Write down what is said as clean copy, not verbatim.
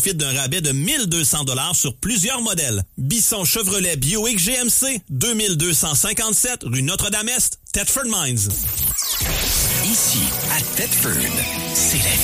Profite d'un rabais de 1200 $ sur plusieurs modèles. Bisson Chevrolet Buick GMC, 2257 rue Notre-Dame-Est, Thetford Mines. Ici, à Thetford, c'est la vie.